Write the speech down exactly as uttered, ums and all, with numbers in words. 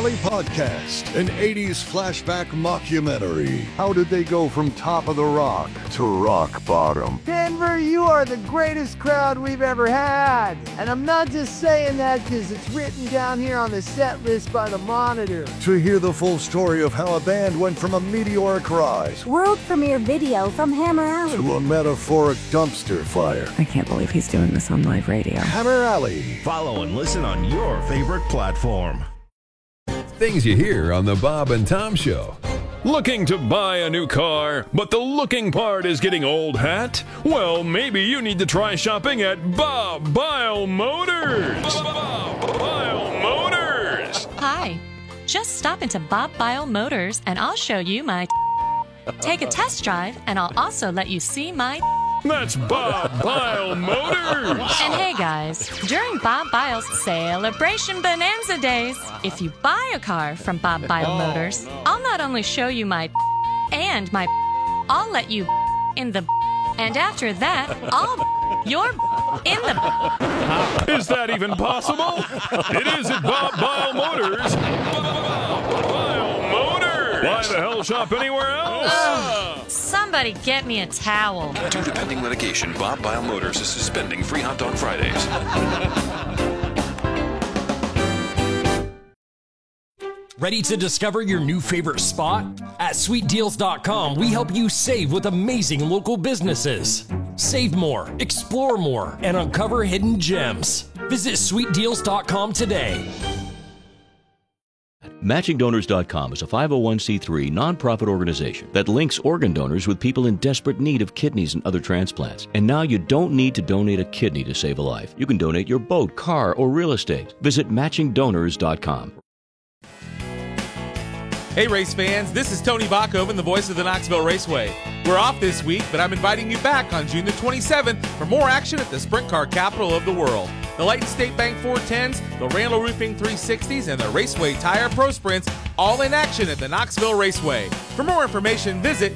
Alley Podcast, an eighties flashback mockumentary. How did they go from top of the rock to rock bottom? Denver, you are the greatest crowd we've ever had. And I'm not just saying that because it's written down here on the set list by the Monitor. To hear the full story of how a band went from a meteoric rise, world premiere video from Hammer Alley, to a metaphoric dumpster fire. I can't believe he's doing this on live radio. Hammer Alley. Follow and listen on your favorite platform. Things you hear on the Bob and Tom Show. Looking to buy a new car, but the looking part is getting old hat? Well, maybe you need to try shopping at Bob Bile Motors. Bob Bile Motors. Hi, just stop into Bob Bile Motors and I'll show you my Take a test drive and I'll also let you see my That's Bob Bile Motors. And hey guys, during Bob Bile's Celebration Bonanza Days, if you buy a car from Bob Bile Motors, I'll not only show you my and my I'll let you in the and after that, I'll you're in the Is that even possible? It is at Bob Bile Motors. Bob Bile Motors. Why the hell shop anywhere else? Oh, somebody get me a towel. Due to pending litigation, Bob Bile Motors is suspending free hot dog Fridays. Ready to discover your new favorite spot? At sweet deals dot com, we help you save with amazing local businesses. Save more, explore more, and uncover hidden gems. Visit sweet deals dot com today. Matching Donors dot com is a five oh one c three nonprofit organization that links organ donors with people in desperate need of kidneys and other transplants. And now you don't need to donate a kidney to save a life. You can donate your boat, car, or real estate. Visit Matching Donors dot com. Hey race fans, this is Tony Bachhoven, the voice of the Knoxville Raceway. We're off this week, but I'm inviting you back on June the twenty-seventh for more action at the sprint car capital of the world. The Lighton State Bank four tens, the Randall Roofing three sixties, and the Raceway Tire Pro Sprints all in action at the Knoxville Raceway. For more information, visit